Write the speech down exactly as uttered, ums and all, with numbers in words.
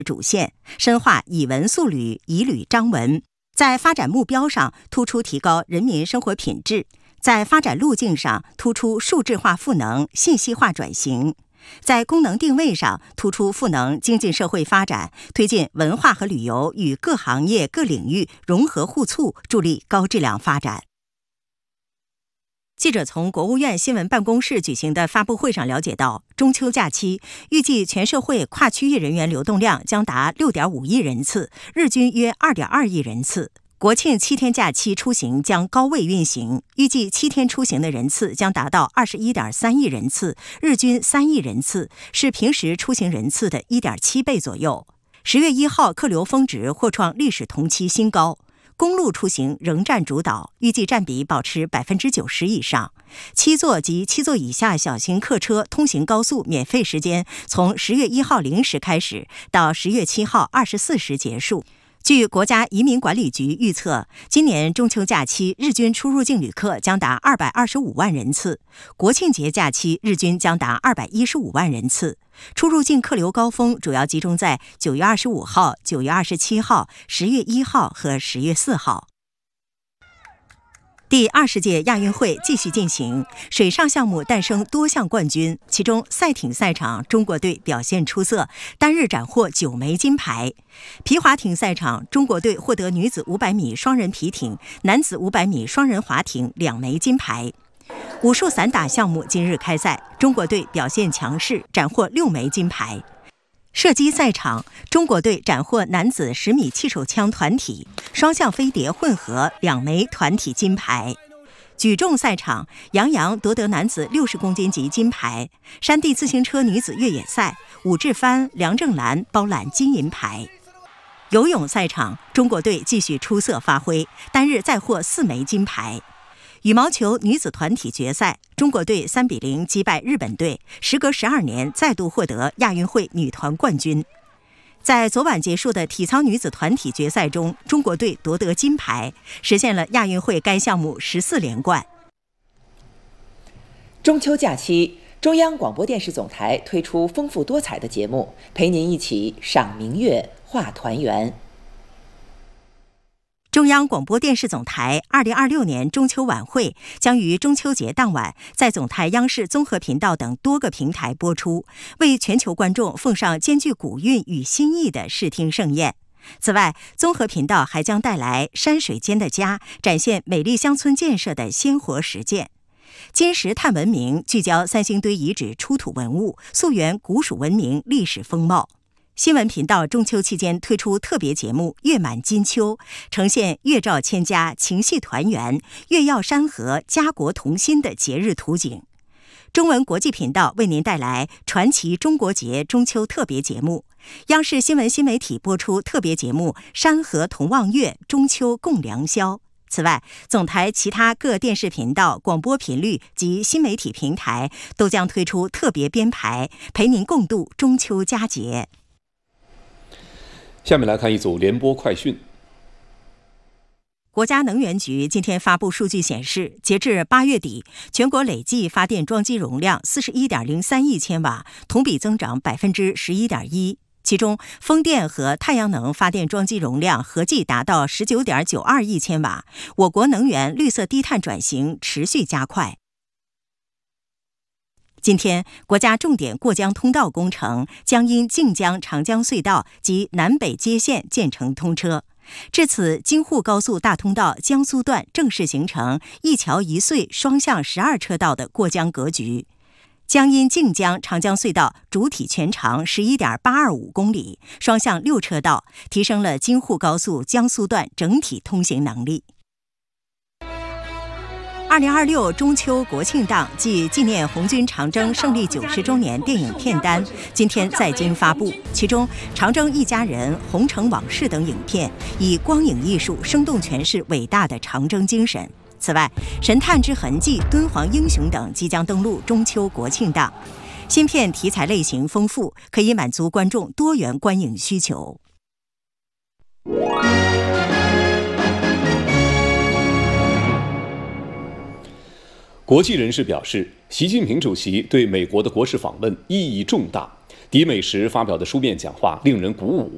主线，深化以文塑旅、以旅彰文，在发展目标上突出提高人民生活品质，在发展路径上突出数字化赋能、信息化转型，在功能定位上突出赋能经济社会发展，推进文化和旅游与各行业各领域融合互促，助力高质量发展。记者从国务院新闻办公室举行的发布会上了解到，中秋假期预计全社会跨区域人员流动量将达 六点五亿人次，日均约 二点二亿人次。国庆七天假期出行将高位运行，预计七天出行的人次将达到 二十一点三亿人次，日均三亿人次，是平时出行人次的 一点七倍左右。十月一号客流峰值或创历史同期新高。公路出行仍占主导，预计占比保持 百分之九十 以上。七座及七座以下小型客车通行高速免费时间从十月一号零时开始，到十月七号二十四时结束。据国家移民管理局预测，今年中秋假期日均出入境旅客将达二百二十五万人次，国庆节假期日均将达二百一十五万人次。出入境客流高峰主要集中在九月二十五号、九月二十七号、十月一号和十月四号。第二十届亚运会继续进行，水上项目诞生多项冠军，其中赛艇赛场中国队表现出色，单日斩获九枚金牌。皮划艇赛场，中国队获得女子五百米双人皮艇、男子五百米双人划艇两枚金牌。武术散打项目今日开赛，中国队表现强势，斩获六枚金牌。射击赛场，中国队斩获男子十米气手枪团体、双向飞碟混合两枚团体金牌。举重赛场，杨洋夺得男子六十公斤级金牌。山地自行车女子越野赛，武志帆、梁正兰包揽金银牌。游泳赛场，中国队继续出色发挥，单日再获四枚金牌。羽毛球女子团体决赛，中国队三比零击败日本队，时隔十二年再度获得亚运会女团冠军。在昨晚结束的体操女子团体决赛中，中国队夺得金牌，实现了亚运会该项目十四连冠。 中秋假期，中央广播电视总台推出丰富多彩的节目，陪您一起赏明月、话团圆。 中央广播电视总台二零二六年中秋晚会将于中秋节当晚在总台央视综合频道等多个平台播出，为全球观众奉上兼具古韵与新意的视听盛宴。此外，综合频道还将带来山水间的家，展现美丽乡村建设的鲜活实践。金石探文明聚焦三星堆遗址出土文物，溯源古蜀文明历史风貌。新闻频道中秋期间推出特别节目《月满金秋》，呈现月照千家、情系团圆、月耀山河、家国同心的节日图景。中文国际频道为您带来传奇中国节中秋特别节目。央视新闻新媒体播出特别节目《山河同望月，中秋共良宵》。此外，总台其他各电视频道、广播频率及新媒体平台都将推出特别编排，陪您共度中秋佳节。 下面来看一组联播快讯。 国家能源局今天发布数据显示，截至八月底，全国累计发电装机容量四十一点零三亿千瓦，同比增长百分之十一点一。其中，风电和太阳能发电装机容量合计达到十九点九二亿千瓦。我国能源绿色低碳转型持续加快。今天，国家重点过江通道工程江阴靖江长江隧道及南北接线建成通车，至此，京沪高速大通道江苏段正式形成一桥一隧双向十二车道的过江格局。江阴靖江长江隧道主体全长 十一点八二五公里，双向六车道，提升了京沪高速江苏段整体通行能力。二零二六中秋国庆档暨纪念红军长征胜利九十周年电影片单今天在京发布，其中《长征一家人》《红城往事》等影片以光影艺术生动诠释伟大的长征精神。此外，《神探之痕迹》《敦煌英雄》等即将登陆中秋国庆档，新片题材类型丰富，可以满足观众多元观影需求。 国际人士表示，习近平主席对美国的国事访问意义重大，抵美时发表的书面讲话令人鼓舞，